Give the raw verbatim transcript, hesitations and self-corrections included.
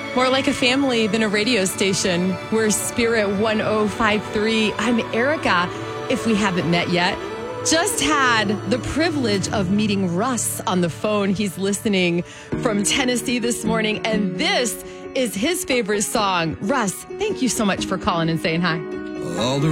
More like a family than a radio station. We're Spirit one oh five point three. I'm Erica, if we haven't met yet. Just had the privilege of meeting Russ on the phone. He's listening from Tennessee this morning, and this is his favorite song. Russ, thank you so much for calling and saying hi. All the